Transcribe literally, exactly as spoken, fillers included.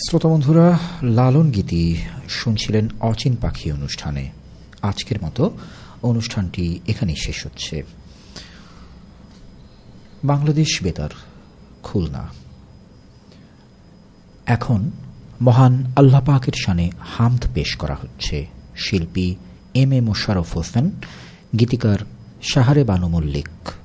শ্রোতা বন্ধুরা, লালন গীতি শুনছিলেন অচিন পাখি অনুষ্ঠানে। আজকের মতো অনুষ্ঠানটি এখানেই শেষ হচ্ছে। বাংলাদেশ বেতার, খুলনা। এখন মহান আল্লাহ পাকের শানে হামদ পেশ করা হচ্ছে। শিল্পী এম এ মোশাররফ হোসেন, গীতিকার শাহরে বানু মল্লিক।